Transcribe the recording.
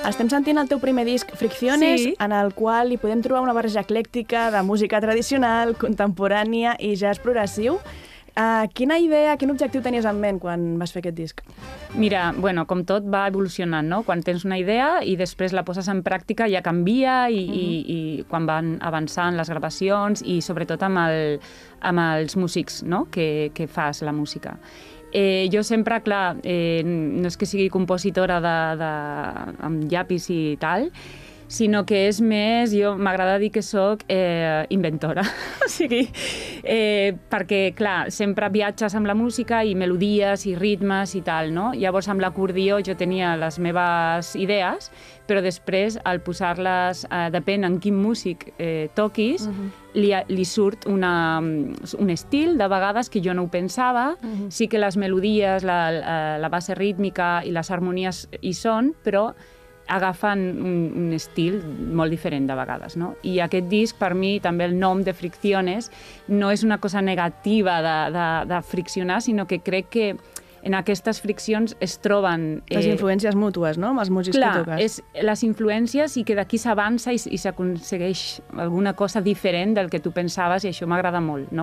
Estem sentint el teu primer disc, Fricciones, en el qual hi podem trobar una barreja eclèctica de música tradicional, contemporània i jazz progressiu. Quina idea, quin objectiu tenies en ment quan vas fer aquest disc? Mira, bueno, com tot va evolucionant, no? Quan tens una idea i després la poses en pràctica ja canvia i quan van avançant les gravacions i sobretot amb els músics, no? que fas la música. Jo sempre, clar, no és que sigui compositora amb llapis i tal, sinó que és més, m'agrada dir que soc inventora. O sigui, perquè, clar, sempre viatges amb la música i melodies i ritmes i tal, no? Llavors, amb l'acordió jo tenia les meves idees, però després, al posar-les, depèn en quin músic toquis, li surt un estil, de vegades, que jo no ho pensava. Sí que les melodies, la base rítmica i les harmonies hi són, però agafen un estil molt diferent de vegades, no? I aquest disc, per mi, també el nom de Fricciones, no és una cosa negativa de friccionar, sinó que crec que en aquestes friccions es troben... Les influències mútues, no?, amb els músics que toques. Clar, les influències i que d'aquí s'avança i s'aconsegueix alguna cosa diferent del que tu pensaves i això m'agrada molt, no?